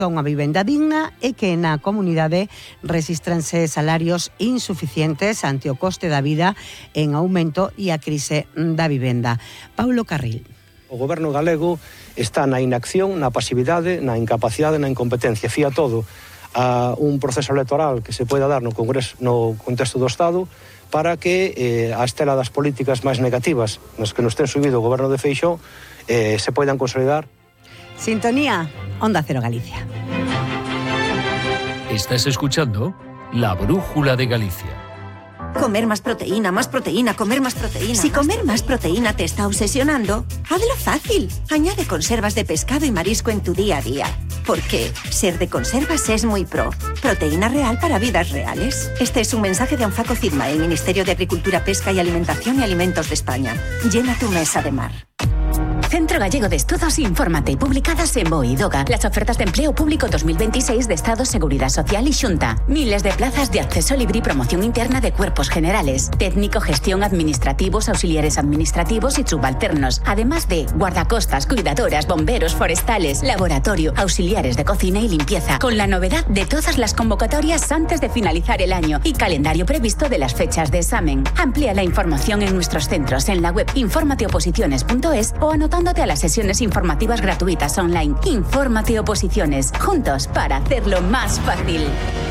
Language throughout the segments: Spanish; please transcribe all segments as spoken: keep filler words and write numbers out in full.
unha vivenda digna e que na comunidade resistranse salarios insuficientes ante o coste da vida en aumento e a crise da vivenda. Paulo Carril. O goberno galego está na inacción, na pasividade, na incapacidade, na incompetencia. Fía todo a un proceso electoral que se poida dar no Congreso, no contexto do Estado, para que eh, a estela das políticas máis negativas nas que nos ten subido o goberno de Feixóo eh, se poidan consolidar. Sintonía, Onda Cero Galicia. Estás escuchando La Brújula de Galicia. Comer más proteína, más proteína, comer más proteína. Si comer más proteína te está obsesionando, hazlo fácil. Añade conservas de pescado y marisco en tu día a día. Porque ser de conservas es muy pro. Proteína real para vidas reales. Este es un mensaje de Anfaco Cidma, el Ministerio de Agricultura, Pesca y Alimentación y Alimentos de España. Llena tu mesa de mar. Centro Gallego de Estudos Infórmate, publicadas en B O E y DOGA. Las ofertas de empleo público dos mil veintiséis de Estado, Seguridad Social y Xunta. Miles de plazas de acceso libre y promoción interna de cuerpos generales. Técnico, gestión, administrativos, auxiliares administrativos y subalternos. Además de guardacostas, cuidadoras, bomberos, forestales, laboratorio, auxiliares de cocina y limpieza. Con la novedad de todas las convocatorias antes de finalizar el año y calendario previsto de las fechas de examen. Amplía la información en nuestros centros en la web informateoposiciones punto es o anotando a las sesiones informativas gratuitas online. Infórmate Oposiciones, juntos para hacerlo más fácil.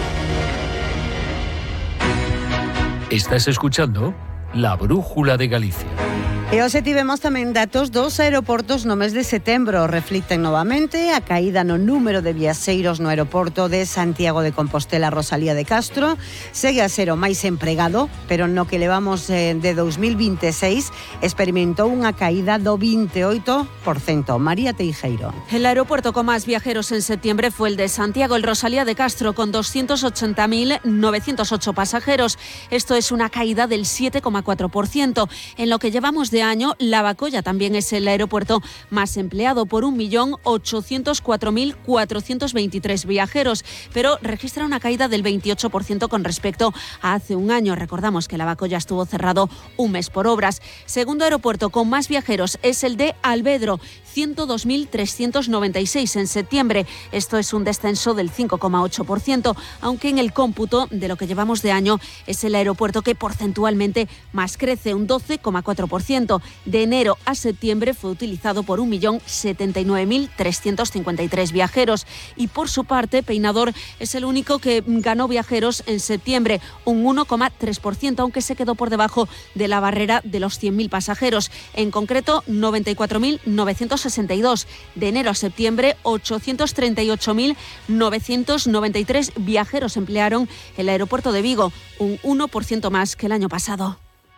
Estás escuchando La Brújula de Galicia. E hoxe tivemos tamén datos dos aeroportos no mes de setembro. Reflicten novamente a caída no número de viaxeiros no aeroporto de Santiago de Compostela Rosalía de Castro. Segue a ser o máis empregado, pero no que levamos eh, de dos mil veintiséis experimentou unha caída do veintiocho por ciento. María Teijeiro. El aeropuerto con más viajeros en septiembre fue el de Santiago, el Rosalía de Castro, con doscientos ochenta mil novecientos ocho pasajeros. Esto es una caída del siete coma cuatro por ciento. En lo que llevamos de año, Lavacolla también es el aeropuerto más empleado por un millón ochocientos cuatro mil cuatrocientos veintitrés viajeros, pero registra una caída del veintiocho por ciento con respecto a hace un año. Recordamos que Lavacolla estuvo cerrado un mes por obras. Segundo aeropuerto con más viajeros es el de Alvedro, ciento dos mil trescientos noventa y seis en septiembre. Esto es un descenso del cinco coma ocho por ciento, aunque en el cómputo de lo que llevamos de año es el aeropuerto que porcentualmente más crece, un doce coma cuatro por ciento. De enero a septiembre fue utilizado por un millón setenta y nueve mil trescientos cincuenta y tres viajeros. Y por su parte, Peinador es el único que ganó viajeros en septiembre, un uno coma tres por ciento, aunque se quedó por debajo de la barrera de los cien mil pasajeros. En concreto, noventa y cuatro mil novecientos sesenta y dos. De enero a septiembre, ochocientos treinta y ocho mil novecientos noventa y tres viajeros emplearon el aeropuerto de Vigo, un uno por ciento más que el año pasado.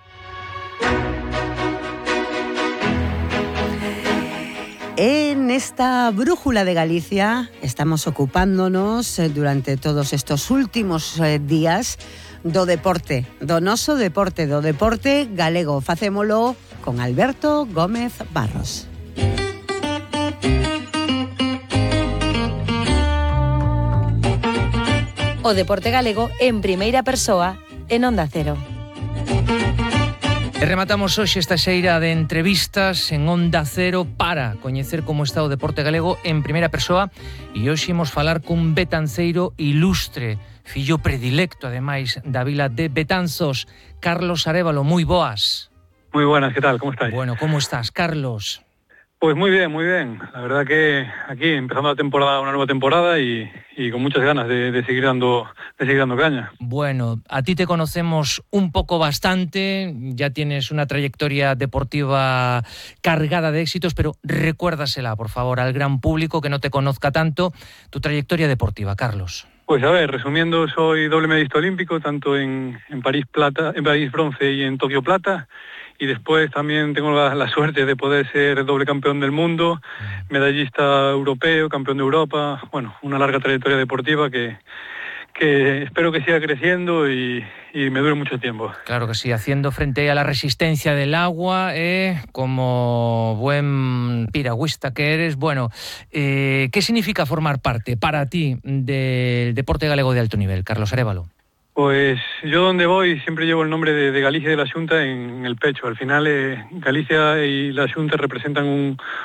En esta Brújula de Galicia estamos ocupándonos eh, durante todos estos últimos eh, días do deporte, do noso deporte, do deporte galego. Facémolo con Alberto Gómez Barros. O deporte galego en primeira persoa en Onda Cero. E rematamos hoxe esta xeira de entrevistas en Onda Cero para coñecer como está o deporte galego en primeira persoa, e hoxe imos falar cun betanceiro ilustre, fillo predilecto ademais da vila de Betanzos, Carlos Arévalo. Moi boas. Muy buenas, ¿qué tal? ¿Cómo estáis? Bueno, ¿cómo estás, Carlos? Pues muy bien, muy bien. La verdad que aquí empezando la temporada, una nueva temporada y, y con muchas ganas de, de seguir dando de seguir dando caña. Bueno, a ti te conocemos un poco bastante, ya tienes una trayectoria deportiva cargada de éxitos, pero recuérdasela, por favor, al gran público que no te conozca tanto, tu trayectoria deportiva, Carlos. Pues a ver, resumiendo, soy doble medallista olímpico, tanto en, en París plata, en París bronce y en Tokio plata. Y después también tengo la, la suerte de poder ser doble campeón del mundo, medallista europeo, campeón de Europa. Bueno, una larga trayectoria deportiva que, que espero que siga creciendo y, y me dure mucho tiempo. Claro que sí, haciendo frente a la resistencia del agua, eh, como buen piragüista que eres. Bueno, eh, ¿qué significa formar parte para ti del deporte galego de alto nivel, Carlos Arévalo? Pues yo donde voy siempre llevo el nombre de, de Galicia y de la Xunta en el pecho. Al final eh, Galicia y la Xunta representan un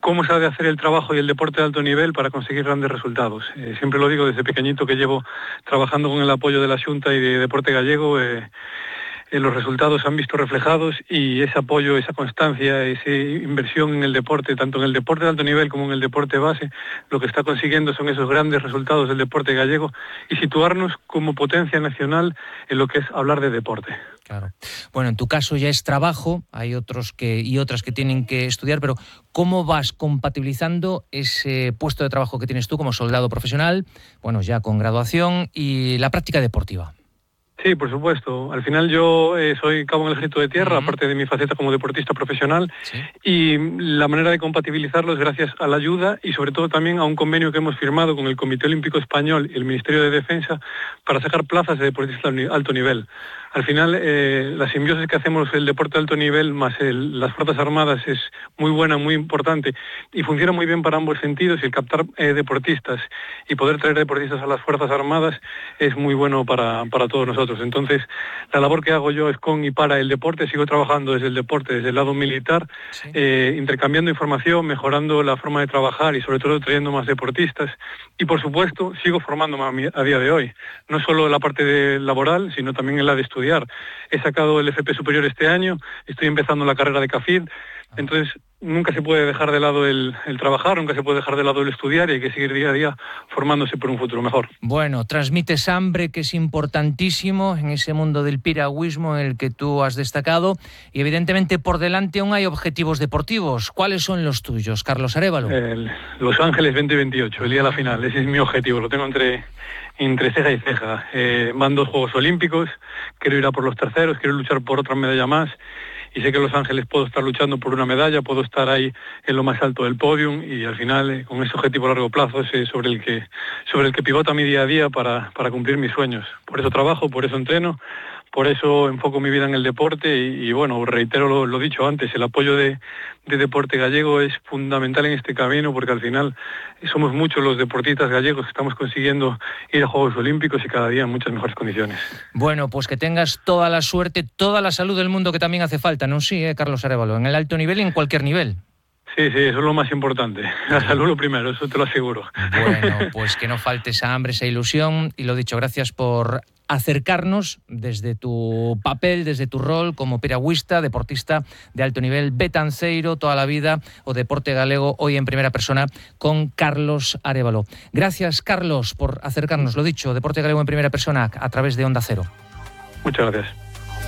cómo se ha de hacer el trabajo y el deporte de alto nivel para conseguir grandes resultados. Eh, siempre lo digo desde pequeñito que llevo trabajando con el apoyo de la Xunta y de Deporte Gallego, eh, eh, los resultados se han visto reflejados y ese apoyo, esa constancia, esa inversión en el deporte, tanto en el deporte de alto nivel como en el deporte base, lo que está consiguiendo son esos grandes resultados del deporte gallego y situarnos como potencia nacional en lo que es hablar de deporte. Claro. Bueno, en tu caso ya es trabajo, hay otros que y otras que tienen que estudiar, pero ¿cómo vas compatibilizando ese puesto de trabajo que tienes tú como soldado profesional, bueno, ya con graduación, y la práctica deportiva? Sí, por supuesto. Al final yo eh, soy cabo en el Ejército de Tierra, uh-huh. aparte de mi faceta como deportista profesional, ¿sí? Y la manera de compatibilizarlo es gracias a la ayuda y sobre todo también a un convenio que hemos firmado con el Comité Olímpico Español y el Ministerio de Defensa para sacar plazas de deportistas de alto nivel. Al final, eh, la simbiosis que hacemos el deporte de alto nivel más el, las Fuerzas Armadas es muy buena, muy importante y funciona muy bien para ambos sentidos, y el captar eh, deportistas y poder traer deportistas a las Fuerzas Armadas es muy bueno para, para todos nosotros. Entonces, la labor que hago yo es con y para el deporte, sigo trabajando desde el deporte, desde el lado militar, sí. eh, intercambiando información, mejorando la forma de trabajar y sobre todo trayendo más deportistas. Y por supuesto, sigo formándome a, a día de hoy, no solo en la parte de laboral, sino también en la de estudiar. He sacado el F P superior este año, estoy empezando la carrera de CAFID, entonces nunca se puede dejar de lado el, el trabajar, nunca se puede dejar de lado el estudiar y hay que seguir día a día formándose por un futuro mejor. Bueno, transmites hambre, que es importantísimo en ese mundo del piragüismo en el que tú has destacado, y evidentemente por delante aún hay objetivos deportivos. ¿Cuáles son los tuyos, Carlos Arévalo? El Los Ángeles veinte veintiocho, el día de la final, ese es mi objetivo, lo tengo entre... entre ceja y ceja. Eh, van dos Juegos Olímpicos, quiero ir a por los terceros, quiero luchar por otra medalla más y sé que en Los Ángeles puedo estar luchando por una medalla, puedo estar ahí en lo más alto del podium y al final eh, con ese objetivo a largo plazo es eh, sobre el que sobre el que pivota mi día a día para, para cumplir mis sueños. Por eso trabajo, por eso entreno, por eso enfoco mi vida en el deporte y, y bueno, reitero lo, lo dicho antes, el apoyo de, de Deporte Gallego es fundamental en este camino porque al final somos muchos los deportistas gallegos que estamos consiguiendo ir a Juegos Olímpicos y cada día en muchas mejores condiciones. Bueno, pues que tengas toda la suerte, toda la salud del mundo que también hace falta, ¿no? Sí, eh, Carlos Arévalo, en el alto nivel y en cualquier nivel. Sí, sí, eso es lo más importante. La salud lo primero, eso te lo aseguro. Bueno, pues que no falte esa hambre, esa ilusión. Y lo dicho, gracias por acercarnos desde tu papel, desde tu rol como piragüista, deportista de alto nivel, betanceiro toda la vida o deporte galego, hoy en primera persona con Carlos Arévalo. Gracias, Carlos, por acercarnos, lo dicho, deporte galego en primera persona a través de Onda Cero. Muchas gracias.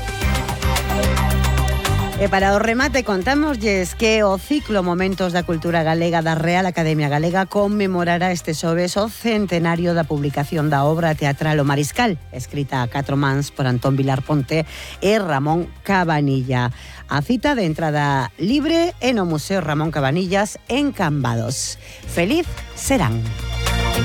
E para o remate contámoslles que o ciclo Momentos da Cultura Galega da Real Academia Galega conmemorará este xoves o centenario da publicación da obra teatral O Mariscal, escrita a catro mans por Antón Vilar Ponte e Ramón Cabanilla. A cita de entrada libre en o Museo Ramón Cabanillas en Cambados. Feliz serán.